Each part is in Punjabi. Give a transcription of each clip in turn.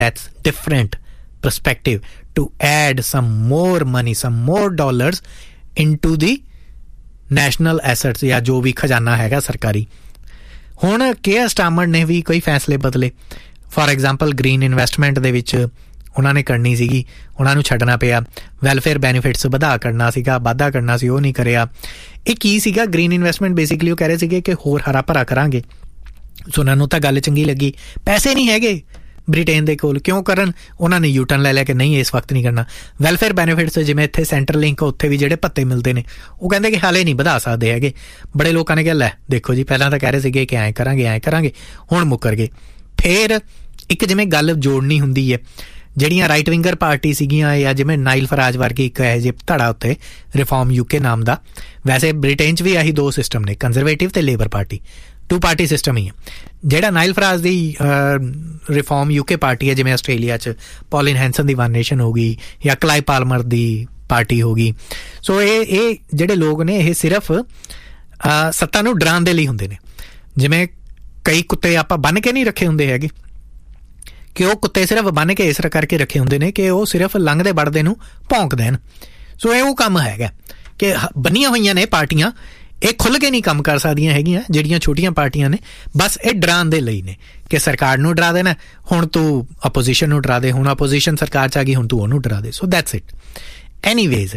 that's different perspective to add some more money, some more dollars into the national assets ਜਾਂ ਜੋ ਵੀ ਖਜ਼ਾਨਾ ਹੈਗਾ ਸਰਕਾਰੀ। ਹੁਣ ਕੇਅਰ ਸਟਾਰਮਰ ਨੇ ਵੀ ਕੋਈ ਫੈਸਲੇ ਬਦਲੇ। ਫੋਰ ਐਗਜ਼ਾਮਪਲ ਗ੍ਰੀਨ ਇਨਵੈਸਟਮੈਂਟ ਦੇ ਵਿੱਚ ਉਹਨਾਂ ਨੇ ਕਰਨੀ ਸੀਗੀ, ਉਹਨਾਂ ਨੂੰ ਛੱਡਣਾ ਪਿਆ। ਵੈਲਫੇਅਰ ਬੈਨੀਫਿਟਸ ਵਾਧਾ ਕਰਨਾ ਸੀਗਾ, ਵਾਧਾ ਕਰਨਾ ਸੀ, ਉਹ ਨਹੀਂ ਕਰਿਆ। ਇਹ ਕੀ ਸੀਗਾ ਗ੍ਰੀਨ ਇਨਵੈਸਟਮੈਂਟ? ਬੇਸਿਕਲੀ ਉਹ ਕਹਿ ਰਹੇ ਸੀਗੇ ਕਿ ਹੋਰ ਹਰਾ ਭਰਾ ਕਰਾਂਗੇ। ਸੋ ਉਹਨਾਂ ਨੂੰ ਤਾਂ ਗੱਲ ਚੰਗੀ ਲੱਗੀ। ਪੈਸੇ ਨਹੀਂ ਹੈਗੇ ਬ੍ਰਿਟੇਨ ਦੇ ਕੋਲ, ਕਿਉਂ ਕਰਨ? ਉਹਨਾਂ ਨੇ ਯੂ ਟਰਨ ਲੈ ਲਿਆ ਕਿ ਨਹੀਂ ਇਸ ਵਕਤ ਨਹੀਂ ਕਰਨਾ। ਵੈਲਫੇਅਰ ਬੈਨੀਫਿਟਸ ਜਿਵੇਂ ਇੱਥੇ ਸੈਂਟਰ ਲਿੰਕ, ਉੱਥੇ ਵੀ ਜਿਹੜੇ ਭੱਤੇ ਮਿਲਦੇ ਨੇ ਉਹ ਕਹਿੰਦੇ ਕਿ ਹਾਲੇ ਨਹੀਂ ਵਧਾ ਸਕਦੇ ਹੈਗੇ। ਬੜੇ ਲੋਕਾਂ ਨੇ ਕਿਹਾ ਲੈ ਦੇਖੋ ਜੀ, ਪਹਿਲਾਂ ਤਾਂ ਕਹਿ ਰਹੇ ਸੀਗੇ ਕਿ ਐਂ ਕਰਾਂਗੇ, ਹੁਣ ਮੁੱਕਰ ਗਏ। ਫਿਰ ਇੱਕ ਜਿਵੇਂ ਗੱਲ ਜੋੜਨੀ ਹੁੰਦੀ ਹੈ, ਜਿਹੜੀਆਂ ਰਾਈਟ ਵਿੰਗਰ ਪਾਰਟੀ ਸੀਗੀਆਂ ਜਾਂ ਜਿਵੇਂ ਨਾਈਲ ਫਰਾਜ ਵਰਗੀ ਇੱਕ ਇਹੋ ਜਿਹੇ ਧੜਾ ਉੱਤੇ ਰਿਫਾਰਮ UK ਨਾਮ ਦਾ। ਵੈਸੇ ਬ੍ਰਿਟੇਨ 'ਚ ਵੀ ਆਹੀ ਦੋ ਸਿਸਟਮ ਨੇ, ਕੰਜ਼ਰਵੇਟਿਵ ਅਤੇ ਲੇਬਰ ਪਾਰਟੀ, 2 ਪਾਰਟੀ ਸਿਸਟਮ ਹੀ ਹੈ। ਜਿਹੜਾ ਨਾਈਲ ਫਰਾਜ ਦੀ ਰਿਫਾਰਮ UK ਪਾਰਟੀ ਹੈ, ਜਿਵੇਂ ਆਸਟ੍ਰੇਲੀਆ 'ਚ ਪੌਲਿਨ ਹੈਂਸਨ ਦੀ ਵਨ ਨੇਸ਼ਨ ਹੋ ਗਈ ਜਾਂ ਕਲਾਈ ਪਾਲਮਰ ਦੀ ਪਾਰਟੀ ਹੋ ਗਈ। ਸੋ ਇਹ ਜਿਹੜੇ ਲੋਕ ਨੇ ਇਹ ਸਿਰਫ ਸੱਤਾ ਨੂੰ ਡਰਾਉਣ ਦੇ ਲਈ ਹੁੰਦੇ ਨੇ। ਜਿਵੇਂ ਕਈ ਕੁੱਤੇ ਆਪਾਂ ਬੰਨ੍ਹ ਕੇ ਨਹੀਂ ਰੱਖੇ ਹੁੰਦੇ ਹੈਗੇ, ਕਿ ਉਹ ਕੁੱਤੇ ਸਿਰਫ ਬੰਨ੍ਹ ਕੇ ਇਸ ਕਰਕੇ ਰੱਖੇ ਹੁੰਦੇ ਨੇ ਕਿ ਉਹ ਸਿਰਫ ਲੰਘਦੇ ਵੜਦੇ ਨੂੰ ਭੌਂਕ ਦੇਣ। ਸੋ ਇਹ ਉਹ ਕੰਮ ਹੈਗਾ ਕਿ ਬੰਨੀਆਂ ਹੋਈਆਂ ਨੇ ਪਾਰਟੀਆਂ, ਇਹ ਖੁੱਲ੍ਹ ਕੇ ਨਹੀਂ ਕੰਮ ਕਰ ਸਕਦੀਆਂ ਹੈਗੀਆਂ ਜਿਹੜੀਆਂ ਛੋਟੀਆਂ ਪਾਰਟੀਆਂ ਨੇ। ਬਸ ਇਹ ਡਰਾਉਣ ਦੇ ਲਈ ਨੇ ਕਿ ਸਰਕਾਰ ਨੂੰ ਡਰਾ ਦੇਣਾ, ਹੁਣ ਤੂੰ ਅਪੋਜੀਸ਼ਨ ਨੂੰ ਡਰਾ ਦੇ, ਹੁਣ ਅਪੋਜੀਸ਼ਨ ਸਰਕਾਰ 'ਚ ਆ ਗਈ, ਹੁਣ ਤੂੰ ਉਹਨੂੰ ਡਰਾ ਦੇ। So that's it. ਐਨੀਵੇਜ਼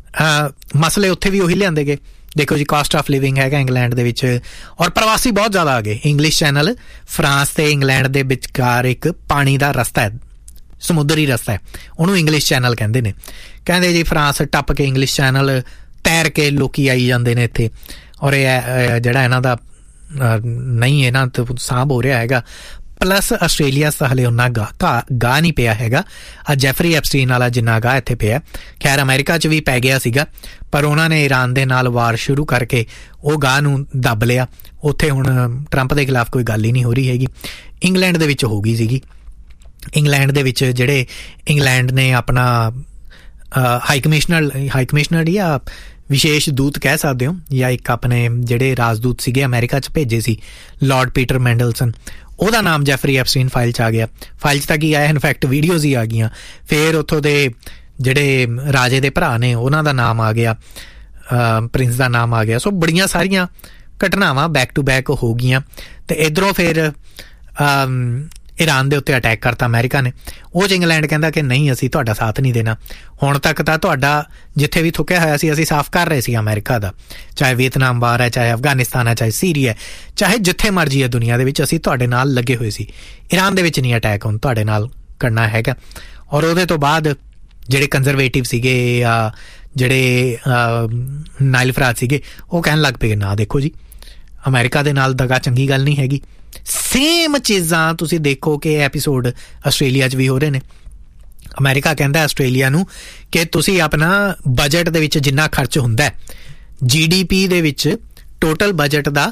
ਮਸਲੇ ਉੱਥੇ ਵੀ ਉਹੀ ਲਿਆਂਦੇ ਗਏ। ਦੇਖੋ ਜੀ, ਕਾਸਟ ਆਫ ਲਿਵਿੰਗ ਹੈਗਾ ਇੰਗਲੈਂਡ ਦੇ ਵਿੱਚ, ਔਰ ਪ੍ਰਵਾਸੀ ਬਹੁਤ ਜ਼ਿਆਦਾ ਆ ਗਏ। ਇੰਗਲਿਸ਼ ਚੈਨਲ ਫਰਾਂਸ ਤੇ ਇੰਗਲੈਂਡ ਦੇ ਵਿਚਕਾਰ ਇੱਕ ਪਾਣੀ ਦਾ ਰਸਤਾ ਹੈ, ਸਮੁੰਦਰੀ ਰਸਤਾ ਹੈ, ਉਹਨੂੰ ਇੰਗਲਿਸ਼ ਚੈਨਲ ਕਹਿੰਦੇ ਨੇ। ਕਹਿੰਦੇ ਜੀ ਫਰਾਂਸ ਟੱਪ ਕੇ ਇੰਗਲਿਸ਼ ਚੈਨਲ ਤੈਰ ਕੇ ਲੋਕੀ ਆਈ ਜਾਂਦੇ ਨੇ ਇੱਥੇ, ਔਰ ਇਹ ਜਿਹੜਾ ਇਹਨਾਂ ਦਾ ਨਹੀਂ ਇਹਨਾਂ ਤੋਂ ਸਾਂਭ ਹੋ ਰਿਹਾ ਹੈਗਾ। ਪਲੱਸ ਆਸਟ੍ਰੇਲੀਆ ਤਾਂ ਹਲੇ ਉਨਾ ਗਾਹ ਨਹੀਂ ਪਿਆ ਹੈਗਾ। ਜੈਫਰੀ ਐਪਸਟੀਨ ਵਾਲਾ ਜਿੰਨਾ ਗਾਹ ਇੱਥੇ ਪਿਆ। ਖੈਰ ਅਮਰੀਕਾ 'ਚ ਵੀ ਪੈ ਗਿਆ ਸੀਗਾ, ਪਰ ਉਹਨਾਂ ਨੇ ਈਰਾਨ ਦੇ ਨਾਲ ਵਾਰ ਸ਼ੁਰੂ ਕਰਕੇ ਉਹ ਗਾਹ ਨੂੰ ਦੱਬ ਲਿਆ। ਉੱਥੇ ਹੁਣ ਟਰੰਪ ਦੇ ਖਿਲਾਫ ਕੋਈ ਗੱਲ ਹੀ ਨਹੀਂ ਹੋ ਰਹੀ ਹੈਗੀ। ਇੰਗਲੈਂਡ ਦੇ ਵਿੱਚ ਹੋ ਗਈ ਸੀਗੀ। ਇੰਗਲੈਂਡ ਦੇ ਵਿੱਚ ਜਿਹੜੇ ਇੰਗਲੈਂਡ ਨੇ ਆਪਣਾ ਹਾਈ ਕਮਿਸ਼ਨਰ ਜਾਂ ਵਿਸ਼ੇਸ਼ ਦੂਤ ਕਹਿ ਸਕਦੇ ਹੋ, ਜਾਂ ਇੱਕ ਆਪਣੇ ਜਿਹੜੇ ਰਾਜਦੂਤ ਸੀਗੇ ਅਮਰੀਕਾ 'ਚ ਭੇਜੇ ਸੀ, ਲਾਰਡ ਪੀਟਰ ਮੈਂਡਲਸਨ, ਉਹਦਾ ਨਾਮ ਜੈਫਰੀ ਐਪਸਟੀਨ ਫਾਈਲ 'ਚ ਆ ਗਿਆ। ਫਾਈਲ 'ਚ ਤਾਂ ਕੀ ਆਇਆ, ਇਨਫੈਕਟ ਵੀਡੀਓਜ਼ ਹੀ ਆ ਗਈਆਂ। ਫਿਰ ਉੱਥੋਂ ਦੇ ਜਿਹੜੇ ਰਾਜੇ ਦੇ ਭਰਾ ਨੇ ਉਹਨਾਂ ਦਾ ਨਾਮ ਆ ਗਿਆ, ਪ੍ਰਿੰਸ ਦਾ ਨਾਮ ਆ ਗਿਆ। ਸੋ ਬੜੀਆਂ ਸਾਰੀਆਂ ਘਟਨਾਵਾਂ ਬੈਕ ਟੂ ਬੈਕ ਹੋ ਗਈਆਂ। ਅਤੇ ਇੱਧਰੋਂ ਫਿਰ ਈਰਾਨ ਦੇ ਉੱਤੇ ਅਟੈਕ ਕਰਤਾ ਅਮਰੀਕਾ ਨੇ। ਉਹ 'ਚ ਇੰਗਲੈਂਡ ਕਹਿੰਦਾ ਕਿ ਨਹੀਂ, ਅਸੀਂ ਤੁਹਾਡਾ ਸਾਥ ਨਹੀਂ ਦੇਣਾ। ਹੁਣ ਤੱਕ ਤਾਂ ਤੁਹਾਡਾ ਜਿੱਥੇ ਵੀ ਥੁੱਕਿਆ ਹੋਇਆ ਸੀ ਅਸੀਂ ਸਾਫ਼ ਕਰ ਰਹੇ ਸੀ ਅਮਰੀਕਾ ਦਾ, ਚਾਹੇ ਵੀਅਤਨਾਮ ਬਾਹਰ ਹੈ, ਚਾਹੇ ਅਫਗਾਨਿਸਤਾਨ ਹੈ, ਚਾਹੇ ਸੀਰੀਆ ਹੈ, ਚਾਹੇ ਜਿੱਥੇ ਮਰਜ਼ੀ ਹੈ ਦੁਨੀਆ ਦੇ ਵਿੱਚ, ਅਸੀਂ ਤੁਹਾਡੇ ਨਾਲ ਲੱਗੇ ਹੋਏ ਸੀ। ਈਰਾਨ ਦੇ ਵਿੱਚ ਨਹੀਂ ਅਟੈਕ ਹੁਣ ਤੁਹਾਡੇ ਨਾਲ ਕਰਨਾ ਹੈਗਾ। ਔਰ ਉਹਦੇ ਤੋਂ ਬਾਅਦ ਜਿਹੜੇ ਕੰਜ਼ਰਵੇਟਿਵ ਸੀਗੇ ਜਾਂ ਜਿਹੜੇ ਨਾਈਲ ਫਰਾਜ ਸੀਗੇ, ਉਹ ਕਹਿਣ ਲੱਗ ਪਏ ਨਾ ਦੇਖੋ ਜੀ, ਅਮਰੀਕਾ ਦੇ ਨਾਲ ਦਗਾ ਚੰਗੀ ਗੱਲ ਨਹੀਂ ਹੈਗੀ। ਸੇਮ ਚੀਜ਼ਾਂ ਤੁਸੀਂ ਦੇਖੋ ਕਿ ਐਪੀਸੋਡ ਆਸਟ੍ਰੇਲੀਆ 'ਚ ਵੀ ਹੋ ਰਹੇ ਨੇ। ਅਮਰੀਕਾ ਕਹਿੰਦਾ ਆਸਟ੍ਰੇਲੀਆ ਨੂੰ ਕਿ ਤੁਸੀਂ ਆਪਣਾ ਬਜਟ ਦੇ ਵਿੱਚ ਜਿੰਨਾ ਖਰਚ ਹੁੰਦਾ GDP ਦੇ ਵਿੱਚ, ਟੋਟਲ ਬਜਟ ਦਾ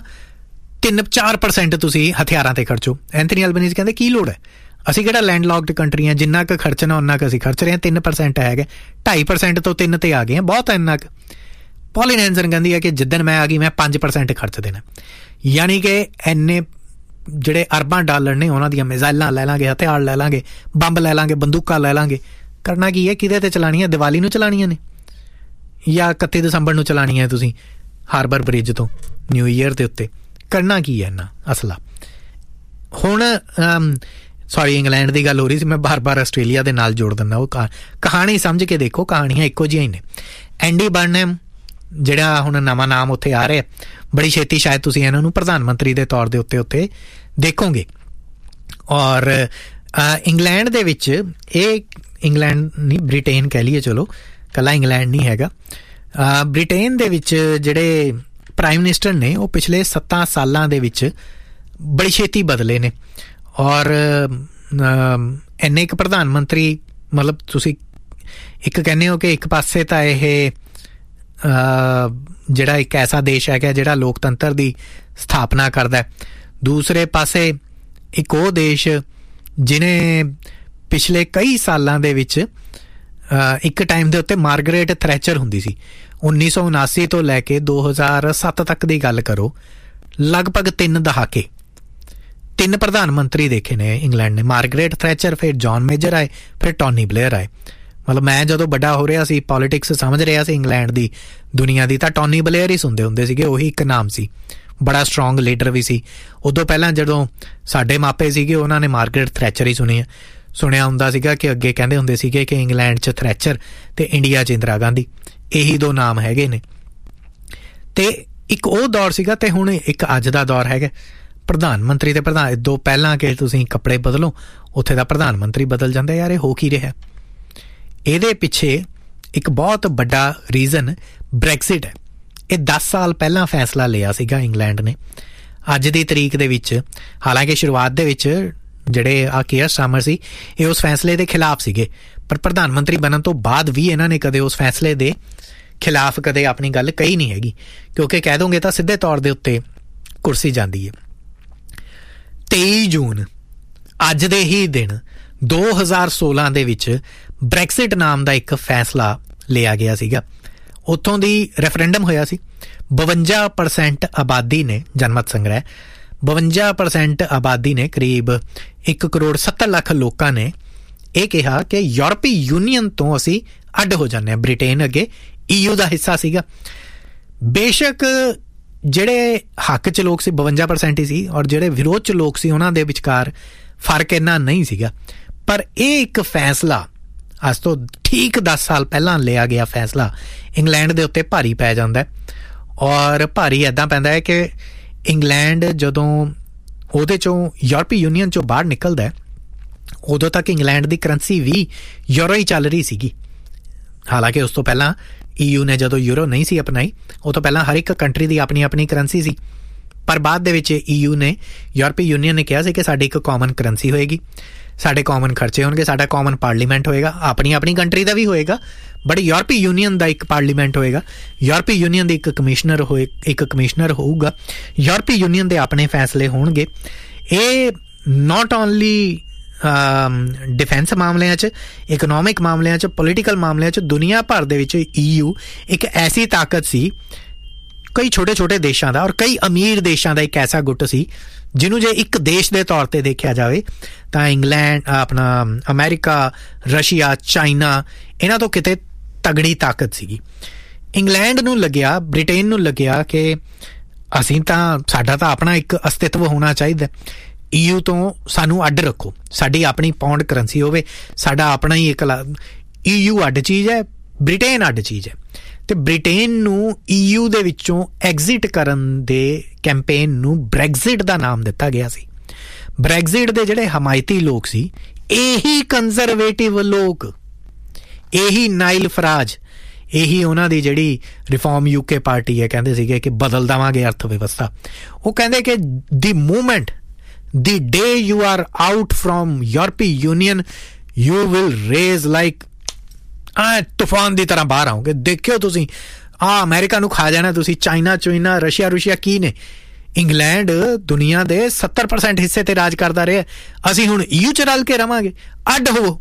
3-4% ਤੁਸੀਂ ਹਥਿਆਰਾਂ 'ਤੇ ਖਰਚੋ। ਐਂਥਨੀ ਐਲਬਨੀਜ਼ ਕਹਿੰਦੇ ਕੀ ਲੋੜ ਹੈ, ਅਸੀਂ ਕਿਹੜਾ ਲੈਂਡ ਲੌਕਡ ਕੰਟਰੀ ਹਾਂ, ਜਿੰਨਾ ਕੁ ਖਰਚਣਾ ਉਨਾ ਕੁ ਅਸੀਂ ਖਰਚ ਰਹੇ ਹਾਂ। 3% ਹੈਗਾ, 2.5% ਤੋਂ 3 'ਤੇ ਆ ਗਏ ਹਾਂ, ਬਹੁਤ ਹੈ ਇੰਨਾ ਕੁ। ਪੌਲਿਨ ਹੈਂਸਨ ਕਹਿੰਦੀ ਹੈ ਕਿ ਜਿੱਦਣ ਮੈਂ ਆ ਗਈ ਮੈਂ 5% ਖਰਚ ਦੇਣਾ। ਯਾਨੀ ਕਿ ਇੰਨੇ ਜਿਹੜੇ ਅਰਬਾਂ ਡਾਲਰ ਨੇ ਉਹਨਾਂ ਦੀਆਂ ਮਿਜ਼ਾਈਲਾਂ ਲੈ ਲਾਂਗੇ, ਹਥਿਆਰ ਲੈ ਲਾਂਗੇ, ਬੰਬ ਲੈ ਲਾਂਗੇ, ਬੰਦੂਕਾਂ ਲੈ ਲਾਂਗੇ। ਕਰਨਾ ਕੀ ਹੈ, ਕਿਹਦੇ 'ਤੇ ਚਲਾਉਣੀਆਂ? ਦੀਵਾਲੀ ਨੂੰ ਚਲਾਉਣੀਆਂ ਨੇ ਜਾਂ 31 ਦਸੰਬਰ ਨੂੰ ਚਲਾਉਣੀਆਂ ਤੁਸੀਂ ਹਾਰਬਰ ਬ੍ਰਿਜ ਤੋਂ ਨਿਊ ਈਅਰ ਦੇ ਉੱਤੇ? ਕਰਨਾ ਕੀ ਹੈ ਇੰਨਾ ਅਸਲਾ? ਹੁਣ ਸੌਰੀ, ਇੰਗਲੈਂਡ ਦੀ ਗੱਲ ਹੋ ਰਹੀ ਸੀ, ਮੈਂ ਬਾਰ-ਬਾਰ ਆਸਟ੍ਰੇਲੀਆ ਦੇ ਨਾਲ ਜੋੜ ਦਿੰਦਾ। ਉਹ ਕਹਾਣੀ ਸਮਝ ਕੇ ਦੇਖੋ, ਕਹਾਣੀਆਂ ਇੱਕੋ ਜਿਹੀਆਂ ਹੀ ਨੇ। ਐਂਡੀ ਬਰਨਹੈਮ ਜਿਹੜਾ ਹੁਣ ਨਵਾਂ ਨਾਮ ਉੱਥੇ ਆ ਰਿਹਾ, ਬੜੀ ਛੇਤੀ ਸ਼ਾਇਦ ਤੁਸੀਂ ਇਹਨਾਂ ਨੂੰ ਪ੍ਰਧਾਨ ਮੰਤਰੀ ਦੇ ਤੌਰ ਦੇ ਉੱਤੇ ਦੇਖੋਗੇ। ਔਰ ਇੰਗਲੈਂਡ ਦੇ ਵਿੱਚ, ਇਹ ਇੰਗਲੈਂਡ ਨਹੀਂ ਬ੍ਰਿਟੇਨ ਕਹਿ ਲਈਏ, ਚਲੋ ਇਕੱਲਾ ਇੰਗਲੈਂਡ ਨਹੀਂ ਹੈਗਾ। ਬ੍ਰਿਟੇਨ ਦੇ ਵਿੱਚ ਜਿਹੜੇ ਪ੍ਰਾਈਮ ਮਿਨਿਸਟਰ ਨੇ ਉਹ ਪਿਛਲੇ 7 ਸਾਲਾਂ ਦੇ ਵਿੱਚ ਬੜੀ ਛੇਤੀ ਬਦਲੇ ਨੇ। ਔਰ ਇੰਨੇ ਇੱਕ ਪ੍ਰਧਾਨ ਮੰਤਰੀ, ਮਤਲਬ ਤੁਸੀਂ ਇੱਕ ਕਹਿੰਦੇ ਹੋ ਕਿ ਇੱਕ ਪਾਸੇ ਤਾਂ ਇਹ ਜਿਹੜਾ ਇੱਕ ਐਸਾ ਦੇਸ਼ ਹੈਗਾ ਜਿਹੜਾ ਲੋਕਤੰਤਰ ਦੀ ਸਥਾਪਨਾ ਕਰਦਾ, ਦੂਸਰੇ ਪਾਸੇ ਇੱਕ ਉਹ ਦੇਸ਼ ਜਿਹਨੇ ਪਿਛਲੇ ਕਈ ਸਾਲਾਂ ਦੇ ਵਿੱਚ ਇੱਕ ਟਾਈਮ ਦੇ ਉੱਤੇ ਮਾਰਗਰੇਟ ਥਰੈਚਰ ਹੁੰਦੀ ਸੀ, 1979 ਤੋਂ ਲੈ ਕੇ 2007 ਤੱਕ ਦੀ ਗੱਲ ਕਰੋ, ਲਗਭਗ 3 ਦਹਾਕੇ 3 ਪ੍ਰਧਾਨ ਮੰਤਰੀ ਦੇਖੇ ਨੇ ਇੰਗਲੈਂਡ ਨੇ, ਮਾਰਗਰੇਟ ਥੈਚਰ, ਫਿਰ ਜੌਨ ਮੇਜਰ ਆਏ, ਫਿਰ ਟੋਨੀ ਬਲੇਅਰ ਆਏ। ਮਤਲਬ ਮੈਂ ਜਦੋਂ ਵੱਡਾ ਹੋ ਰਿਹਾ ਸੀ, ਪੋਲੀਟਿਕਸ ਸਮਝ ਰਿਹਾ ਸੀ ਇੰਗਲੈਂਡ ਦੀ, ਦੁਨੀਆ ਦੀ, ਤਾਂ ਟੋਨੀ ਬਲੇਅਰ ਹੀ ਸੁਣਦੇ ਹੁੰਦੇ ਸੀਗੇ। ਉਹੀ ਇੱਕ ਨਾਮ ਸੀ, ਬੜਾ ਸਟਰੋਂਗ ਲੀਡਰ ਵੀ ਸੀ। ਉਦੋਂ ਪਹਿਲਾਂ ਜਦੋਂ ਸਾਡੇ ਮਾਪੇ ਸੀਗੇ ਉਹਨਾਂ ਨੇ ਮਾਰਗਰੇਟ ਥੈਚਰ ਹੀ ਸੁਣਿਆ ਹੁੰਦਾ ਸੀਗਾ ਕਿ ਅੱਗੇ ਕਹਿੰਦੇ ਹੁੰਦੇ ਸੀਗੇ ਕਿ ਇੰਗਲੈਂਡ 'ਚ ਥੈਚਰ ਅਤੇ ਇੰਡੀਆ 'ਚ ਇੰਦਰਾ ਗਾਂਧੀ, ਇਹੀ 2 ਨਾਮ ਹੈਗੇ ਨੇ। ਅਤੇ ਇੱਕ ਉਹ ਦੌਰ ਸੀਗਾ ਅਤੇ ਹੁਣ ਇੱਕ ਅੱਜ ਦਾ ਦੌਰ ਹੈਗਾ। ਪ੍ਰਧਾਨ ਮੰਤਰੀ ਅਤੇ ਦੋ ਪਹਿਲਾਂ ਕਿ ਤੁਸੀਂ ਕੱਪੜੇ ਬਦਲੋ, ਉੱਥੇ ਦਾ ਪ੍ਰਧਾਨ ਮੰਤਰੀ ਬਦਲ ਜਾਂਦਾ। ਯਾਰ ਇਹ ਹੋ ਕੀ ਰਿਹਾ? ਇਹਦੇ ਪਿੱਛੇ ਇੱਕ ਬਹੁਤ ਵੱਡਾ ਰੀਜ਼ਨ ਬ੍ਰੈਕਸਿਟ ਹੈ। ਇਹ 10 ਸਾਲ ਪਹਿਲਾਂ ਫੈਸਲਾ ਲਿਆ ਸੀਗਾ ਇੰਗਲੈਂਡ ਨੇ। ਅੱਜ ਦੀ ਤਰੀਕ ਦੇ ਵਿੱਚ, ਹਾਲਾਂਕਿ ਸ਼ੁਰੂਆਤ ਦੇ ਵਿੱਚ ਜਿਹੜੇ ਕੀਅਰ ਸਟਾਰਮਰ ਸੀ ਇਹ ਉਸ ਫੈਸਲੇ ਦੇ ਖਿਲਾਫ ਸੀਗੇ, ਪਰ ਪ੍ਰਧਾਨ ਮੰਤਰੀ ਬਣਨ ਤੋਂ ਬਾਅਦ ਵੀ ਇਹਨਾਂ ਨੇ ਕਦੇ ਉਸ ਫੈਸਲੇ ਦੇ ਖਿਲਾਫ ਕਦੇ ਆਪਣੀ ਗੱਲ ਕਹੀ ਨਹੀਂ ਹੈਗੀ, ਕਿਉਂਕਿ ਕਹਿ ਦੋਗੇ ਤਾਂ ਸਿੱਧੇ ਤੌਰ ਦੇ ਉੱਤੇ ਕੁਰਸੀ ਜਾਂਦੀ ਹੈ। 23 ਜੂਨ ਅੱਜ ਦੇ ਹੀ ਦਿਨ 2016 ਦੇ ਵਿੱਚ ਬ੍ਰੈਕਸਿਟ ਨਾਮ ਦਾ ਇੱਕ ਫੈਸਲਾ ਲਿਆ ਗਿਆ ਸੀਗਾ। ਉੱਥੋਂ ਦੀ ਰੈਫਰੈਂਡਮ ਹੋਇਆ ਸੀ। 52% ਆਬਾਦੀ ਨੇ, ਜਨਮਤ ਸੰਗ੍ਰਹਿ, 52% ਆਬਾਦੀ ਨੇ, ਕਰੀਬ 1,70,00,000 ਲੋਕਾਂ ਨੇ ਇਹ ਕਿਹਾ ਕਿ ਯੂਰਪੀ ਯੂਨੀਅਨ ਤੋਂ ਅਸੀਂ ਅੱਡ ਹੋ ਜਾਂਦੇ ਹਾਂ। ਬ੍ਰਿਟੇਨ ਅੱਗੇ EU ਦਾ ਹਿੱਸਾ ਸੀਗਾ। ਬੇਸ਼ੱਕ ਜਿਹੜੇ ਹੱਕ 'ਚ ਲੋਕ ਸੀ 52% ਹੀ ਸੀ, ਔਰ ਜਿਹੜੇ ਵਿਰੋਧ 'ਚ ਲੋਕ ਸੀ ਉਹਨਾਂ ਦੇ ਵਿਚਕਾਰ ਫਰਕ ਇੰਨਾ ਨਹੀਂ ਸੀਗਾ। ਪਰ ਇਹ ਇੱਕ ਫੈਸਲਾ ਅੱਜ ਤੋਂ ਠੀਕ 10 ਸਾਲ ਪਹਿਲਾਂ ਲਿਆ ਗਿਆ ਫੈਸਲਾ ਇੰਗਲੈਂਡ ਦੇ ਉੱਤੇ ਭਾਰੀ ਪੈ ਜਾਂਦਾ। ਔਰ ਭਾਰੀ ਇੱਦਾਂ ਪੈਂਦਾ ਹੈ ਕਿ ਇੰਗਲੈਂਡ ਜਦੋਂ ਉਹਦੇ 'ਚੋਂ ਯੂਰਪੀ ਯੂਨੀਅਨ 'ਚੋਂ ਬਾਹਰ ਨਿਕਲਦਾ, ਉਦੋਂ ਤੱਕ ਇੰਗਲੈਂਡ ਦੀ ਕਰੰਸੀ ਵੀ ਯੂਰੋ ਹੀ ਚੱਲ ਰਹੀ ਸੀਗੀ। ਹਾਲਾਂਕਿ ਉਸ ਤੋਂ ਪਹਿਲਾਂ EU ਨੇ ਜਦੋਂ ਯੂਰੋ ਨਹੀਂ ਸੀ ਅਪਣਾਈ, ਉਹ ਤੋਂ ਪਹਿਲਾਂ ਹਰ ਇੱਕ ਕੰਟਰੀ ਦੀ ਆਪਣੀ ਆਪਣੀ ਕਰੰਸੀ ਸੀ। ਪਰ ਬਾਅਦ ਦੇ ਵਿੱਚ EU ਨੇ, ਯੂਰਪੀ ਯੂਨੀਅਨ ਨੇ ਕਿਹਾ ਸੀ ਕਿ ਸਾਡੀ ਇੱਕ ਕਾਮਨ ਕਰੰਸੀ ਹੋਏਗੀ, ਸਾਡੇ ਕਾਮਨ ਖਰਚੇ ਹੋਣਗੇ, ਸਾਡਾ ਕਾਮਨ ਪਾਰਲੀਮੈਂਟ ਹੋਏਗਾ, ਆਪਣੀ ਆਪਣੀ ਕੰਟਰੀ ਦਾ ਵੀ ਹੋਏਗਾ, ਬਟ ਯੂਰਪੀ ਯੂਨੀਅਨ ਦਾ ਇੱਕ ਪਾਰਲੀਮੈਂਟ ਹੋਏਗਾ, ਯੂਰਪੀ ਯੂਨੀਅਨ ਦੀ ਇੱਕ ਕਮਿਸ਼ਨਰ ਹੋਊਗਾ, ਯੂਰਪੀ ਯੂਨੀਅਨ ਦੇ ਆਪਣੇ ਫੈਸਲੇ ਹੋਣਗੇ। ਇਹ ਨਾਟ ਓਨਲੀ ਡਿਫੈਂਸ ਮਾਮਲਿਆਂ 'ਚ, ਇਕਨੋਮਿਕ ਮਾਮਲਿਆਂ 'ਚ, ਪੋਲੀਟੀਕਲ ਮਾਮਲਿਆਂ 'ਚ ਦੁਨੀਆ ਭਰ ਦੇ ਵਿੱਚ EU ਇੱਕ ਐਸੀ ਤਾਕਤ ਸੀ, ਕਈ ਛੋਟੇ ਛੋਟੇ ਦੇਸ਼ਾਂ ਦਾ ਔਰ ਕਈ ਅਮੀਰ ਦੇਸ਼ਾਂ ਦਾ ਇੱਕ ਐਸਾ ਗੁੱਟ ਸੀ ਜਿਹਨੂੰ ਜੇ ਇੱਕ ਦੇਸ਼ ਦੇ ਤੌਰ 'ਤੇ ਦੇਖਿਆ ਜਾਵੇ ਤਾਂ ਇੰਗਲੈਂਡ, ਆਪਣਾ ਅਮਰੀਕਾ, ਰਸ਼ੀਆ, ਚਾਈਨਾ, ਇਹਨਾਂ ਤੋਂ ਕਿਤੇ ਤਗੜੀ ਤਾਕਤ ਸੀਗੀ। ਇੰਗਲੈਂਡ ਨੂੰ ਲੱਗਿਆ, ਬ੍ਰਿਟੇਨ ਨੂੰ ਲੱਗਿਆ ਕਿ ਸਾਡਾ ਤਾਂ ਆਪਣਾ ਇੱਕ ਅਸਤਿਤਵ ਹੋਣਾ ਚਾਹੀਦਾ, EU ਤੋਂ ਸਾਨੂੰ ਅੱਡ ਰੱਖੋ, ਸਾਡੀ ਆਪਣੀ ਪਾਉਂਡ ਕਰੰਸੀ ਹੋਵੇ, ਸਾਡਾ ਆਪਣਾ ਹੀ ਇੱਕ EU ਅੱਡ ਚੀਜ਼ ਹੈ, ਬ੍ਰਿਟੇਨ ਅੱਡ ਚੀਜ਼ ਹੈ। ਅਤੇ ਬ੍ਰਿਟੇਨ ਨੂੰ EU ਦੇ ਵਿੱਚੋਂ ਐਗਜ਼ਿਟ ਕਰਨ ਦੇ ਕੈਂਪੇਨ ਨੂੰ ਬ੍ਰੈਗਜ਼ਿਟ ਦਾ ਨਾਮ ਦਿੱਤਾ ਗਿਆ ਸੀ। ਬ੍ਰੈਗਜ਼ਿਟ ਦੇ ਜਿਹੜੇ ਹਮਾਇਤੀ ਲੋਕ ਸੀ, ਇਹੀ ਕੰਜ਼ਰਵੇਟਿਵ ਲੋਕ, ਇਹੀ ਨਾਈਲ ਫਰਾਜ, ਇਹੀ ਉਹਨਾਂ ਦੀ ਜਿਹੜੀ ਰਿਫਾਰਮ UK ਪਾਰਟੀ ਹੈ, ਕਹਿੰਦੇ ਸੀਗੇ ਕਿ ਬਦਲ ਦੇਵਾਂਗੇ ਅਰਥ ਵਿਵਸਥਾ। ਉਹ ਕਹਿੰਦੇ ਕਿ the day you are out from European Union, you will raise like ਤੂਫਾਨ ਦੀ ਤਰ੍ਹਾਂ ਬਾਹਰ ਆਓਗੇ। ਦੇਖਿਓ ਤੁਸੀਂ ਅਮਰੀਕਾ ਨੂੰ ਖਾ ਜਾਣਾ ਤੁਸੀਂ, ਚਾਈਨਾ, ਰਸ਼ੀਆ ਕੀ ਨੇ। ਇੰਗਲੈਂਡ ਦੁਨੀਆ ਦੇ 70% ਹਿੱਸੇ ਤੇ ਰਾਜ ਕਰਦਾ ਰਿਹਾ, ਅਸੀਂ ਹੁਣ EU 'ਚ ਰਲ ਕੇ ਰਵਾਂਗੇ, ਅੱਡ ਹੋਵੋ।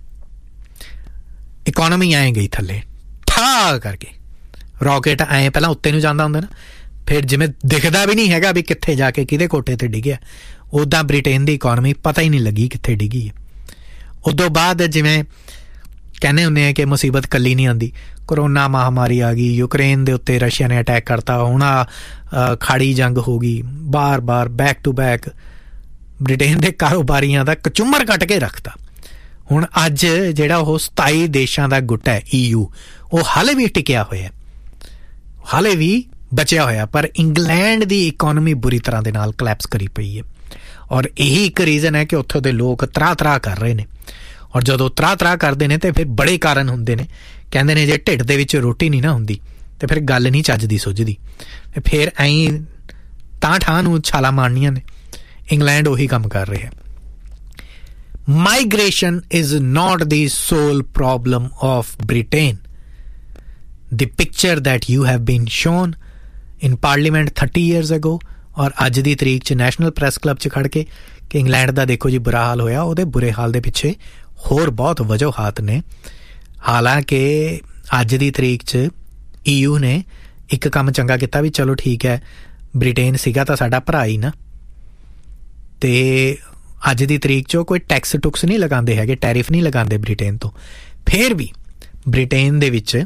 ਇਕੋਨਮੀ ਐਂ ਗਈ ਥੱਲੇ ਠਾ ਕਰਕੇ। ਰੌਕੇਟ ਐਂ ਪਹਿਲਾਂ ਉੱਤੇ ਨੂੰ ਜਾਂਦਾ ਹੁੰਦਾ ਨਾ, ਫਿਰ ਜਿਵੇਂ ਦਿਖਦਾ ਵੀ ਨਹੀਂ ਹੈਗਾ ਵੀ ਕਿੱਥੇ ਜਾ ਕੇ ਕਿਹਦੇ ਕੋਠੇ ਤੇ ਡਿੱਗਿਆ, ਉੱਦਾਂ ਬ੍ਰਿਟੇਨ ਦੀ ਇਕੋਨਮੀ ਪਤਾ ਹੀ ਨਹੀਂ ਲੱਗੀ ਕਿੱਥੇ ਡਿੱਗੀ ਹੈ। ਉਦੋਂ ਬਾਅਦ ਜਿਵੇਂ ਕਹਿੰਦੇ ਹੁੰਦੇ ਆ ਕਿ ਮੁਸੀਬਤ ਇਕੱਲੀ ਨਹੀਂ ਆਉਂਦੀ, ਕਰੋਨਾ ਮਹਾਮਾਰੀ ਆ ਗਈ, ਯੂਕਰੇਨ ਦੇ ਉੱਤੇ ਰਸ਼ੀਆ ਨੇ ਅਟੈਕ ਕਰਤਾ, ਹੁਣ ਖਾੜੀ ਜੰਗ ਹੋ ਗਈ, ਬਾਰ ਬੈਕ ਟੂ ਬੈਕ ਬ੍ਰਿਟੇਨ ਦੇ ਕਾਰੋਬਾਰੀਆਂ ਦਾ ਕਚੁੰਮਰ ਕੱਟ ਕੇ ਰੱਖਤਾ। ਹੁਣ ਅੱਜ ਜਿਹੜਾ ਉਹ 27 ਦੇਸ਼ਾਂ ਦਾ ਗੁੱਟ ਹੈ EU, ਉਹ ਹਾਲੇ ਵੀ ਟਿਕਿਆ ਹੋਇਆ, ਹਾਲੇ ਵੀ ਬਚਿਆ ਹੋਇਆ, ਪਰ ਇੰਗਲੈਂਡ ਦੀ ਇਕੋਨਮੀ ਬੁਰੀ ਤਰ੍ਹਾਂ ਦੇ ਨਾਲ ਕਲੈਪਸ ਕਰੀ ਪਈ ਹੈ। ਔਰ ਇਹੀ ਇੱਕ ਰੀਜ਼ਨ ਹੈ ਕਿ ਉੱਥੋਂ ਦੇ ਲੋਕ ਤਰਾਹ ਕਰ ਰਹੇ ਨੇ। ਔਰ ਜਦੋਂ ਤਰਾਹ ਕਰਦੇ ਨੇ ਤੇ ਫਿਰ ਬੜੇ ਕਾਰਨ ਹੁੰਦੇ ਨੇ। ਕਹਿੰਦੇ ਨੇ ਜੇ ਢਿੱਡ ਦੇ ਵਿੱਚ ਰੋਟੀ ਨਹੀਂ ਨਾ ਹੁੰਦੀ ਤੇ ਫਿਰ ਗੱਲ ਨਹੀਂ ਚੱਜਦੀ ਸੁੱਝਦੀ, ਤੇ ਫਿਰ ਐਂ ਤਾਂ ਠਾਂ ਨੂੰ ਛਾਲਾ ਮਾਰਨੀਆਂ ਨੇ। ਇੰਗਲੈਂਡ ਉਹੀ ਕੰਮ ਕਰ ਰਿਹਾ। Migration is not the sole problem of Britain. The picture that you have been shown in Parliament 30 years ago ਔਰ ਅੱਜ ਦੀ ਤਰੀਕ 'ਚ ਨੈਸ਼ਨਲ ਪ੍ਰੈਸ ਕਲੱਬ 'ਚ ਖੜ੍ਹ ਕੇ ਕਿ ਇੰਗਲੈਂਡ ਦਾ ਦੇਖੋ ਜੀ ਬੁਰਾ ਹਾਲ ਹੋਇਆ, ਉਹਦੇ ਬੁਰੇ ਹਾਲ ਦੇ ਪਿੱਛੇ ਹੋਰ ਬਹੁਤ ਵਜੂਹਾਤ ਨੇ। ਹਾਲਾਂਕਿ ਅੱਜ ਦੀ ਤਰੀਕ 'ਚ EU ਨੇ ਇੱਕ ਕੰਮ ਚੰਗਾ ਕੀਤਾ ਵੀ ਚਲੋ ਠੀਕ ਹੈ, ਬ੍ਰਿਟੇਨ ਸੀਗਾ ਤਾਂ ਸਾਡਾ ਭਰਾ ਹੀ ਨਾ, ਤੇ ਅੱਜ ਦੀ ਤਰੀਕ 'ਚ ਕੋਈ ਟੈਕਸ ਟੁਕਸ ਨਹੀਂ ਲਗਾਉਂਦੇ ਹੈਗੇ, ਟੈਰਿਫ ਨਹੀਂ ਲਗਾਉਂਦੇ ਬ੍ਰਿਟੇਨ ਤੋਂ। ਫਿਰ ਵੀ ਬ੍ਰਿਟੇਨ ਦੇ ਵਿੱਚ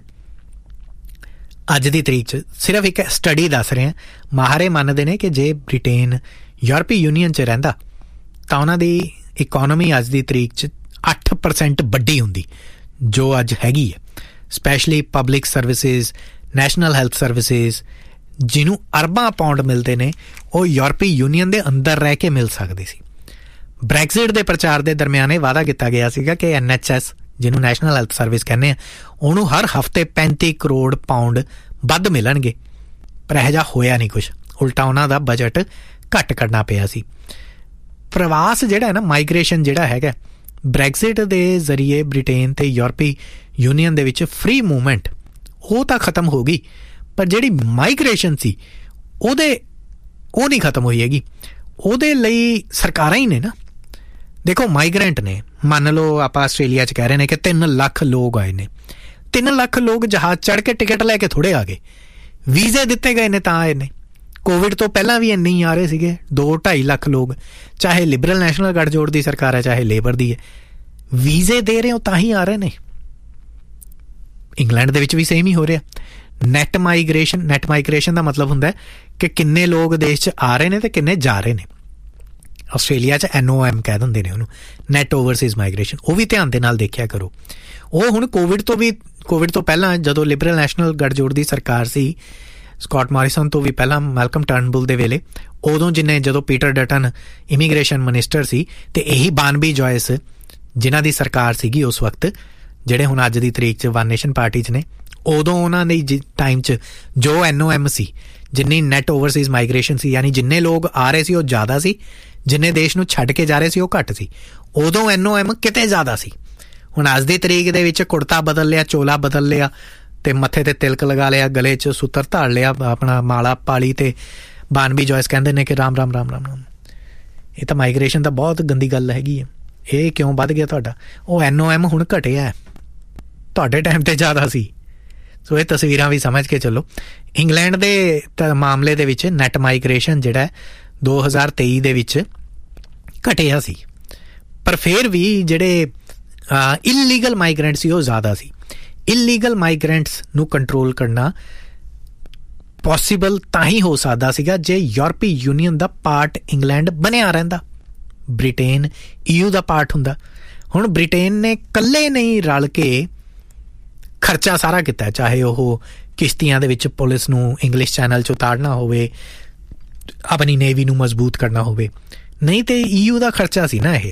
ਅੱਜ ਦੀ ਤਰੀਕ 'ਚ ਸਿਰਫ ਇੱਕ ਸਟੱਡੀ ਦੱਸ ਰਿਹਾ, ਮਾਹਰੇ ਮੰਨਦੇ ਨੇ ਕਿ ਜੇ ਬ੍ਰਿਟੇਨ ਯੂਰਪੀ ਯੂਨੀਅਨ 'ਚ ਰਹਿੰਦਾ ਤਾਂ ਉਹਨਾਂ ਦੀ ਇਕੋਨਮੀ ਅੱਜ ਦੀ ਤਰੀਕ 'ਚ 8% ਵੱਡੀ ਹੁੰਦੀ ਜੋ ਅੱਜ ਹੈਗੀ ਹੈ। Specially public services, national health services, ਜਿਹਨੂੰ ਅਰਬਾਂ ਪਾਉਂਡ ਮਿਲਦੇ ਨੇ, ਉਹ ਯੂਰਪੀ ਯੂਨੀਅਨ ਦੇ ਅੰਦਰ ਰਹਿ ਕੇ ਮਿਲ ਸਕਦੇ ਸੀ। ਬ੍ਰੈਕਜ਼ਿਟ ਦੇ ਪ੍ਰਚਾਰ ਦੇ ਦਰਮਿਆਨ ਇਹ ਵਾਅਦਾ ਕੀਤਾ ਗਿਆ ਸੀਗਾ ਕਿ NHS, ਜਿਹਨੂੰ ਨੈਸ਼ਨਲ ਹੈਲਥ ਸਰਵਿਸ ਕਹਿੰਦੇ ਆ, ਉਹਨੂੰ ਹਰ ਹਫ਼ਤੇ 35 ਕਰੋੜ ਪਾਉਂਡ ਵੱਧ ਮਿਲਣਗੇ, ਪਰ ਇਹੋ ਜਿਹਾ ਹੋਇਆ ਨਹੀਂ ਕੁਛ। ਉਲਟਾ ਉਹਨਾਂ ਦਾ ਬਜਟ ਘੱਟ ਕਰਨਾ ਪਿਆ ਸੀ। ਪ੍ਰਵਾਸ ਜਿਹੜਾ ਹੈ ਨਾ, ਮਾਈਗ੍ਰੇਸ਼ਨ ਜਿਹੜਾ ਹੈਗਾ, ਬ੍ਰੈਕਜ਼ਿਟ ਦੇ ਜ਼ਰੀਏ ਬ੍ਰਿਟੇਨ ਤੇ ਯੂਰਪੀ ਯੂਨੀਅਨ ਦੇ ਵਿੱਚ ਫ੍ਰੀ ਮੂਵਮੈਂਟ ਉਹ ਤਾਂ ਖਤਮ ਹੋ ਗਈ, ਪਰ ਜਿਹੜੀ ਮਾਈਗ੍ਰੇਸ਼ਨ ਸੀ ਉਹ ਨਹੀਂ ਖਤਮ ਹੋਈ ਹੈਗੀ। ਉਹਦੇ ਲਈ ਸਰਕਾਰਾਂ ਹੀ ਨੇ ਨਾ। ਦੇਖੋ, ਮਾਈਗਰੈਂਟ ਨੇ, ਮੰਨ ਲਓ ਆਪਾਂ ਆਸਟ੍ਰੇਲੀਆ 'ਚ ਕਹਿ ਰਹੇ ਨੇ ਕਿ 3 ਲੱਖ ਲੋਕ ਆਏ ਨੇ। 3 ਲੱਖ ਲੋਕ ਜਹਾਜ਼ ਚੜ੍ਹ ਕੇ ਟਿਕਟ ਲੈ ਕੇ ਥੋੜ੍ਹੇ ਆ ਗਏ, ਵੀਜ਼ੇ ਦਿੱਤੇ ਗਏ ਨੇ ਤਾਂ ਆਏ ਨੇ। ਕੋਵਿਡ ਤੋਂ ਪਹਿਲਾਂ ਵੀ ਇੰਨੇ ਹੀ ਆ ਰਹੇ ਸੀਗੇ, 2-2.5 ਲੱਖ ਲੋਕ, ਚਾਹੇ ਲਿਬਰਲ ਨੈਸ਼ਨਲ ਗੱਠਜੋੜ ਦੀ ਸਰਕਾਰ ਹੈ ਚਾਹੇ ਲੇਬਰ ਦੀ ਹੈ, ਵੀਜ਼ੇ ਦੇ ਰਹੇ ਹੋ ਤਾਂ ਹੀ ਆ ਰਹੇ ਨੇ। ਇੰਗਲੈਂਡ ਦੇ ਵਿੱਚ ਵੀ ਸੇਮ ਹੀ ਹੋ ਰਿਹਾ। ਨੈਟ ਮਾਈਗ੍ਰੇਸ਼ਨ ਦਾ ਮਤਲਬ ਹੁੰਦਾ ਕਿ ਕਿੰਨੇ ਲੋਕ ਦੇਸ਼ 'ਚ ਆ ਰਹੇ ਨੇ ਤੇ ਕਿੰਨੇ ਜਾ ਰਹੇ ਨੇ। ਆਸਟ੍ਰੇਲੀਆ 'ਚ NOM ਕਹਿ ਦਿੰਦੇ ਨੇ ਉਹਨੂੰ, ਨੈਟ ਓਵਰਸੀਜ਼ ਮਾਈਗ੍ਰੇਸ਼ਨ। ਉਹ ਵੀ ਧਿਆਨ ਦੇ ਨਾਲ ਦੇਖਿਆ ਕਰੋ। ਉਹ ਹੁਣ ਕੋਵਿਡ ਤੋਂ ਪਹਿਲਾਂ ਜਦੋਂ ਲਿਬਰਲ ਨੈਸ਼ਨਲ ਗੱਠਜੋੜ ਦੀ ਸਰਕਾਰ ਸੀ, ਸਕਾਟ ਮੋਰਿਸਨ ਤੋਂ ਵੀ ਪਹਿਲਾਂ ਮੈਲਕਮ ਟਰਨਬੁਲ ਦੇ ਵੇਲੇ, ਉਦੋਂ ਜਦੋਂ ਪੀਟਰ ਡਟਨ ਇਮੀਗ੍ਰੇਸ਼ਨ ਮਿਨਿਸਟਰ ਸੀ ਤੇ ਇਹੀ ਬਾਨਬੀ ਜੋਇਸ ਜਿਨ੍ਹਾਂ ਦੀ ਸਰਕਾਰ ਸੀਗੀ ਉਸ ਵਕਤ, ਜਿਹੜੇ ਹੁਣ ਅੱਜ ਦੀ ਤਰੀਕ 'ਚ ਵਨ ਨੇਸ਼ਨ ਪਾਰਟੀ 'ਚ ਨੇ, ਉਦੋਂ ਉਹਨਾਂ ਦੀ ਟਾਈਮ 'ਚ ਜੋ NOM ਸੀ, ਜਿੰਨੀ ਨੈਟ ਓਵਰਸੀਜ਼ ਮਾਈਗ੍ਰੇਸ਼ਨ ਸੀ, ਯਾਨੀ ਜਿੰਨੇ ਲੋਕ ਆ ਰਹੇ ਸੀ ਉਹ ਜ਼ਿਆਦਾ ਸੀ, ਜਿੰਨੇ ਦੇਸ਼ ਨੂੰ ਛੱਡ ਕੇ ਜਾ ਰਹੇ ਸੀ ਉਹ ਘੱਟ ਸੀ। ਉਦੋਂ NOM ਕਿਤੇ ਜ਼ਿਆਦਾ ਸੀ। ਹੁਣ ਅੱਜ ਦੀ ਤਰੀਕ ਦੇ ਵਿੱਚ ਕੁੜਤਾ ਬਦਲ ਲਿਆ, ਚੋਲਾ ਬਦਲ ਲਿਆ ਤੇ ਮੱਥੇ ਤੇ ਤਿਲਕ ਲਗਾ ਲਿਆ, ਗਲੇ 'ਚ ਸੂਤਰ ਧਾੜ ਲਿਆ, ਆਪਣਾ ਮਾਲਾ ਪਾਲੀ ਤੇ ਬਾਨਬੀ ਜੋਇਸ ਕਹਿੰਦੇ ਨੇ ਕਿ ਰਾਮ ਰਾਮ ਰਾਮ ਰਾਮ ਰਾਮ। ਇਹ ਤਾਂ ਮਾਈਗ੍ਰੇਸ਼ਨ ਤਾਂ ਬਹੁਤ ਗੰਦੀ ਗੱਲ ਹੈਗੀ ਹੈ। ਇਹ ਕਿਉਂ ਵੱਧ ਗਿਆ ਤੁਹਾਡਾ? ਉਹ NOM ਹੁਣ ਘਟਿਆ, ਤੁਹਾਡੇ ਟਾਈਮ ਤੇ ਜ਼ਿਆਦਾ ਸੀ। ਸੋ ਇਹ ਤਸਵੀਰਾਂ ਵੀ ਸਮਝ ਕੇ ਚੱਲੋ। ਇੰਗਲੈਂਡ ਦੇ ਮਾਮਲੇ ਦੇ ਵਿੱਚ ਨੈਟ ਮਾਈਗ੍ਰੇਸ਼ਨ ਜਿਹੜਾ 2023 ਦੇ ਵਿੱਚ ਘਟਿਆ ਸੀ, ਪਰ ਫਿਰ ਵੀ ਜਿਹੜੇ ਇਲੀਗਲ ਮਾਈਗਰੈਂਟ ਸੀ ਉਹ ਜ਼ਿਆਦਾ ਸੀ। ਇਲੀਗਲ ਮਾਈਗਰੈਂਟਸ ਨੂੰ ਕੰਟਰੋਲ ਕਰਨਾ ਪੋਸੀਬਲ ਤਾਂ ਹੀ ਹੋ ਸਕਦਾ ਸੀਗਾ ਜੇ ਯੂਰਪੀ ਯੂਨੀਅਨ ਦਾ ਪਾਰਟ ਇੰਗਲੈਂਡ ਬਣਿਆ ਰਹਿੰਦਾ, ਬ੍ਰਿਟੇਨ EU ਦਾ ਪਾਰਟ ਹੁੰਦਾ। ਹੁਣ ਬ੍ਰਿਟੇਨ ਨੇ ਇਕੱਲੇ ਨਹੀਂ ਰਲ ਕੇ ਖਰਚਾ ਸਾਰਾ ਕੀਤਾ, ਚਾਹੇ ਉਹ ਕਿਸ਼ਤੀਆਂ ਦੇ ਵਿੱਚ ਪੁਲਿਸ ਨੂੰ ਇੰਗਲਿਸ਼ ਚੈਨਲ 'ਚ ਉਤਾਰਨਾ ਹੋਵੇ, ਆਪਣੀ ਨੇਵੀ ਨੂੰ ਮਜ਼ਬੂਤ ਕਰਨਾ ਹੋਵੇ, ਨਹੀਂ ਤੇ EU ਦਾ ਖਰਚਾ ਸੀ ਨਾ ਇਹ।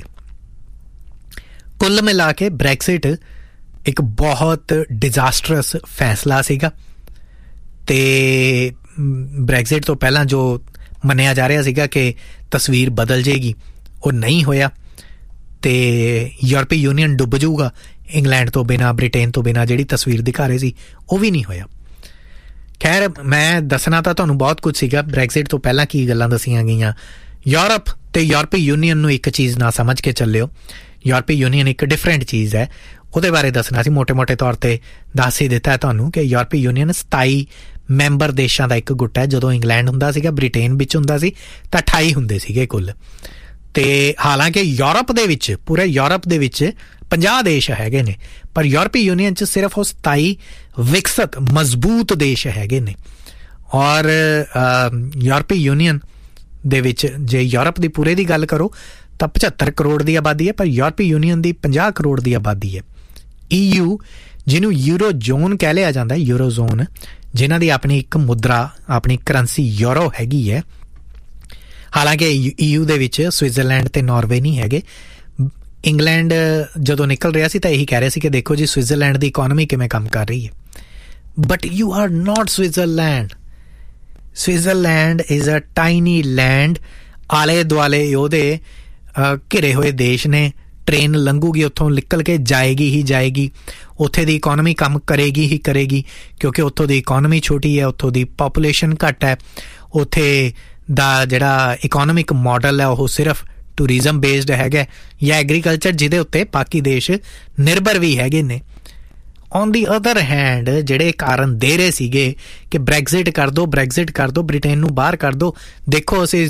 ਕੁੱਲ ਮਿਲਾ ਕੇ ਬ੍ਰੈਕਜ਼ਿਟ ਇੱਕ ਬਹੁਤ ਡਿਜ਼ਾਸਟਰਸ ਫੈਸਲਾ ਸੀਗਾ ਤੇ ਬ੍ਰੈਕਜ਼ਿਟ ਤੋਂ ਪਹਿਲਾਂ ਜੋ ਮੰਨਿਆ ਜਾ ਰਿਹਾ ਸੀਗਾ ਕਿ ਤਸਵੀਰ ਬਦਲ ਜਾਏਗੀ, ਉਹ ਨਹੀਂ ਹੋਇਆ ਤੇ ਯੂਰਪੀ ਯੂਨੀਅਨ ਡੁੱਬ ਜਾਊਗਾ ਇੰਗਲੈਂਡ ਤੋਂ ਬਿਨਾਂ, ਬ੍ਰਿਟੇਨ ਤੋਂ ਬਿਨਾਂ, ਜਿਹੜੀ ਤਸਵੀਰ ਦਿਖਾ ਰਹੇ ਸੀ ਉਹ ਵੀ ਨਹੀਂ ਹੋਇਆ। ਖੈਰ, ਮੈਂ ਦੱਸਣਾ ਤਾਂ ਤੁਹਾਨੂੰ ਬਹੁਤ ਕੁਝ ਸੀਗਾ ਬ੍ਰੈਕਜ਼ਿਟ ਤੋਂ ਪਹਿਲਾਂ ਕੀ ਗੱਲਾਂ ਦੱਸੀਆਂ ਗਈਆਂ। ਯੂਰਪ ਤੇ ਯੂਰਪੀ ਯੂਨੀਅਨ ਨੂੰ ਇੱਕ ਚੀਜ਼ ਨਾ ਸਮਝ ਕੇ ਚੱਲਿਓ, ਯੂਰਪੀ ਯੂਨੀਅਨ ਇੱਕ ਡਿਫਰੈਂਟ ਚੀਜ਼ ਹੈ, ਉਹਦੇ ਬਾਰੇ ਦੱਸਣਾ ਸੀ। ਮੋਟੇ ਤੌਰ 'ਤੇ ਦੱਸ ਹੀ ਦਿੱਤਾ ਤੁਹਾਨੂੰ ਕਿ ਯੂਰਪੀ ਯੂਨੀਅਨ 27 ਮੈਂਬਰ ਦੇਸ਼ਾਂ ਦਾ ਇੱਕ ਗੁੱਟ ਹੈ। ਜਦੋਂ ਇੰਗਲੈਂਡ ਹੁੰਦਾ ਸੀਗਾ, ਬ੍ਰਿਟੇਨ ਵਿੱਚ ਹੁੰਦਾ ਸੀ ਤਾਂ 28 ਹੁੰਦੇ ਸੀਗੇ ਕੁੱਲ। ਤੇ ਹਾਲਾਂਕਿ ਯੂਰਪ ਦੇ ਵਿੱਚ, ਪੂਰੇ ਯੂਰਪ ਦੇ ਵਿੱਚ 50 ਦੇਸ਼ ਹੈਗੇ ਨੇ, ਪਰ ਯੂਰਪੀ ਯੂਨੀਅਨ 'ਚ ਸਿਰਫ ਉਹ 27 ਵਿਕਸਤ ਮਜ਼ਬੂਤ ਦੇਸ਼ ਹੈਗੇ ਨੇ। ਔਰ ਯੂਰਪੀ ਯੂਨੀਅਨ ਦੇ ਵਿੱਚ ਜੇ ਯੂਰਪ ਦੀ ਪੂਰੇ ਦੀ ਗੱਲ ਕਰੋ ਤਾਂ 75 ਕਰੋੜ ਦੀ ਆਬਾਦੀ ਹੈ, ਪਰ ਯੂਰਪੀ ਯੂਨੀਅਨ ਦੀ 50 ਕਰੋੜ ਦੀ ਆਬਾਦੀ ਹੈ। EU, ਜਿਹਨੂੰ ਯੂਰੋ ਜ਼ੋਨ ਕਹਿ ਲਿਆ ਜਾਂਦਾ, ਯੂਰੋ ਜ਼ੋਨ, ਜਿਨ੍ਹਾਂ ਦੀ ਆਪਣੀ ਇੱਕ ਮੁਦਰਾ, ਆਪਣੀ ਕਰੰਸੀ ਯੂਰੋ ਹੈਗੀ ਹੈ। ਹਾਲਾਂਕਿ EU ਦੇ ਵਿੱਚ ਸਵਿਟਜ਼ਰਲੈਂਡ ਤੇ ਨਾਰਵੇ ਨਹੀਂ ਹੈਗੇ। ਇੰਗਲੈਂਡ ਜਦੋਂ ਨਿਕਲ ਰਿਹਾ ਸੀ ਤਾਂ ਇਹੀ ਕਹਿ ਰਹੇ ਸੀ ਕਿ ਦੇਖੋ ਜੀ ਸਵਿਟਜ਼ਰਲੈਂਡ ਦੀ ਇਕੋਨਮੀ ਕਿਵੇਂ ਕੰਮ ਕਰ ਰਹੀ ਹੈ, but you are not Switzerland. Switzerland is a tiny land, ਆਲੇ ਦੁਆਲੇ ਉਹਦੇ ਘਿਰੇ ਹੋਏ ਦੇਸ਼ ਨੇ। ਟ੍ਰੇਨ ਲੰਘੂਗੀ, ਉੱਥੋਂ ਨਿਕਲ ਕੇ ਜਾਏਗੀ ਹੀ ਜਾਏਗੀ, ਉੱਥੇ ਦੀ ਇਕੋਨਮੀ ਕੰਮ ਕਰੇਗੀ ਹੀ ਕਰੇਗੀ, ਕਿਉਂਕਿ ਉੱਥੋਂ ਦੀ ਇਕੋਨਮੀ ਛੋਟੀ ਹੈ, ਉੱਥੋਂ ਦੀ ਪਾਪੂਲੇਸ਼ਨ ਘੱਟ ਹੈ, ਉੱਥੇ ਦਾ ਜਿਹੜਾ ਇਕੋਨੋਮਿਕ ਮਾਡਲ ਹੈ ਉਹ ਸਿਰਫ ਟੂਰਿਜ਼ਮ ਬੇਸਡ ਹੈਗਾ ਜਾਂ ਐਗਰੀਕਲਚਰ, ਜਿਹਦੇ ਉੱਤੇ ਬਾਕੀ ਦੇਸ਼ ਨਿਰਭਰ ਵੀ ਹੈਗੇ ਨੇ। ਔਨ ਦੀ ਅਦਰ ਹੈਂਡ, ਜਿਹੜੇ ਕਾਰਨ ਦੇ ਰਹੇ ਸੀਗੇ ਕਿ ਬ੍ਰੈਕਜ਼ਿਟ ਕਰ ਦਿਓ, ਬ੍ਰੈਕਜ਼ਿਟ ਕਰ ਦਿਓ, ਬ੍ਰਿਟੇਨ ਨੂੰ ਬਾਹਰ ਕਰ ਦਿਓ, ਦੇਖੋ ਅਸੀਂ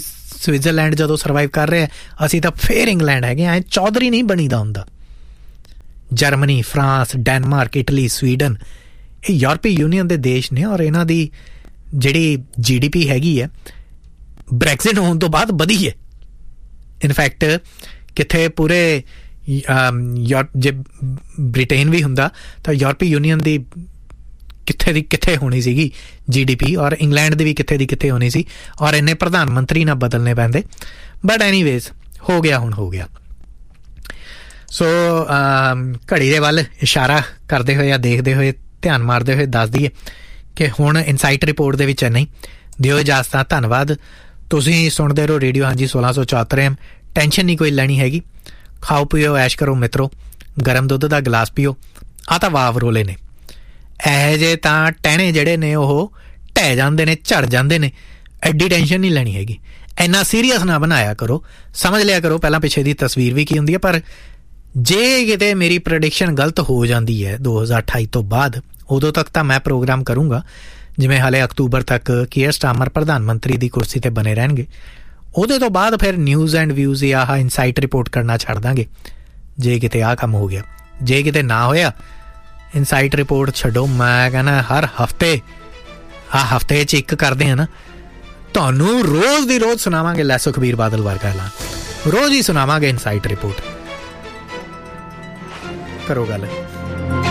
ਸਵਿਟਜ਼ਰਲੈਂਡ ਜਦੋਂ ਸਰਵਾਈਵ ਕਰ ਰਿਹਾ, ਅਸੀਂ ਤਾਂ ਫੇਰ ਇੰਗਲੈਂਡ ਹੈਗੇ, ਐਂ ਚੌਧਰੀ ਨਹੀਂ ਬਣੀਦਾ ਹੁੰਦਾ। Germany, France, Denmark, Italy, Sweden, ਇਹ ਯੂਰਪੀ ਯੂਨੀਅਨ ਦੇ ਦੇਸ਼ ਨੇ, ਔਰ ਇਹਨਾਂ ਦੀ ਜਿਹੜੀ GDP ਹੈਗੀ ਹੈ ਬ੍ਰੈਕਜ਼ਿਟ ਹੋਣ ਤੋਂ ਬਾਅਦ ਵਧੀ ਹੈ। ਇਨਫੈਕਟ ਕਿੱਥੇ ਪੂਰੇ ਜੇ ਬ੍ਰਿਟੇਨ ਵੀ ਹੁੰਦਾ ਤਾਂ ਯੂਰਪੀ ਯੂਨੀਅਨ ਦੀ ਕਿੱਥੇ ਦੀ ਕਿੱਥੇ ਹੋਣੀ ਸੀਗੀ GDP, ਔਰ ਇੰਗਲੈਂਡ ਦੀ ਵੀ ਕਿੱਥੇ ਦੀ ਕਿੱਥੇ ਹੋਣੀ ਸੀ, ਔਰ ਇੰਨੇ ਪ੍ਰਧਾਨ ਮੰਤਰੀ ਨਾ ਬਦਲਣੇ ਪੈਂਦੇ। ਬਟ ਐਨੀਵੇਜ਼ ਹੋ ਗਿਆ, ਹੁਣ ਹੋ ਗਿਆ। ਸੋ ਘੜੀ ਦੇ ਵੱਲ ਇਸ਼ਾਰਾ ਕਰਦੇ ਹੋਏ ਜਾਂ ਦੇਖਦੇ ਹੋਏ, ਧਿਆਨ ਮਾਰਦੇ ਹੋਏ ਦੱਸ ਦਈਏ ਕਿ ਹੁਣ ਇਨਸਾਈਟ ਰਿਪੋਰਟ ਦੇ ਵਿੱਚ ਨਹੀਂ। ਦਿਓ ਇਜਾਜ਼ਤਾਂ, ਧੰਨਵਾਦ। ਤੁਸੀਂ ਸੁਣਦੇ ਰਹੋ ਰੇਡੀਓ ਹਾਂਜੀ 1674 AM। ਟੈਨਸ਼ਨ ਨਹੀਂ ਕੋਈ ਲੈਣੀ ਹੈਗੀ। ਖਾਓ ਪੀਓ, ਐਸ਼ ਕਰੋ ਮਿੱਤਰੋ, ਗਰਮ ਦੁੱਧ ਦਾ ਗਲਾਸ ਪੀਓ। ਆਹ ਤਾਂ ਵਾਵ ਰੋਲੇ ਨੇ, ਇਹੋ ਜਿਹੇ ਤਾਂ ਟਹਿਣੇ ਜਿਹੜੇ ਨੇ ਉਹ ਢਹਿ ਜਾਂਦੇ ਨੇ, ਝੜ ਜਾਂਦੇ ਨੇ। ਐਡੀ ਟੈਨਸ਼ਨ ਨਹੀਂ ਲੈਣੀ ਹੈਗੀ, ਇੰਨਾ ਸੀਰੀਅਸ ਨਾ ਬਣਾਇਆ ਕਰੋ। ਸਮਝ ਲਿਆ ਕਰੋ ਪਹਿਲਾਂ ਪਿੱਛੇ ਦੀ ਤਸਵੀਰ ਵੀ ਕੀ ਹੁੰਦੀ ਹੈ। ਪਰ ਜੇ ਕਿਤੇ ਮੇਰੀ ਪ੍ਰੈਡਿਕਸ਼ਨ ਗਲਤ ਹੋ ਜਾਂਦੀ ਹੈ 2028 ਤੋਂ ਬਾਅਦ, ਉਦੋਂ ਤੱਕ ਤਾਂ ਮੈਂ ਪ੍ਰੋਗਰਾਮ ਕਰੂੰਗਾ। ਜਿਵੇਂ ਹਾਲੇ ਅਕਤੂਬਰ ਤੱਕ ਕੀਅਰ ਸਟਾਰਮਰ ਪ੍ਰਧਾਨ ਮੰਤਰੀ ਦੀ ਕੁਰਸੀ 'ਤੇ ਬਣੇ ਰਹਿਣਗੇ, ਉਹਦੇ ਤੋਂ ਬਾਅਦ ਫਿਰ ਨਿਊਜ਼ ਐਂਡ ਵਿਊਜ਼ ਜਾਂ ਆਹ ਇਨਸਾਈਟ ਰਿਪੋਰਟ ਕਰਨਾ ਛੱਡ ਦਾਂਗੇ ਜੇ ਕਿਤੇ ਆਹ ਕੰਮ ਹੋ ਗਿਆ। ਜੇ ਕਿਤੇ ਨਾ ਹੋਇਆ, ਇਨਸਾਈਟ ਰਿਪੋਰਟ ਛੱਡੋ। ਮੈਂ ਕਹਿੰਦਾ ਹਰ ਹਫਤੇ, ਆਹ ਹਫਤੇ 'ਚ ਇੱਕ ਕਰਦੇ ਹਾਂ ਨਾ, ਤੁਹਾਨੂੰ ਰੋਜ਼ ਦੀ ਰੋਜ਼ ਸੁਣਾਵਾਂਗੇ ਲੈ ਸੁਖਬੀਰ ਬਾਦਲ ਵਰਗਾ ਐਲਾਨ, ਰੋਜ਼ ਹੀ ਸੁਣਾਵਾਂਗੇ ਇਨਸਾਈਟ ਰਿਪੋਰਟ। ਕਰੋ ਗੱਲ।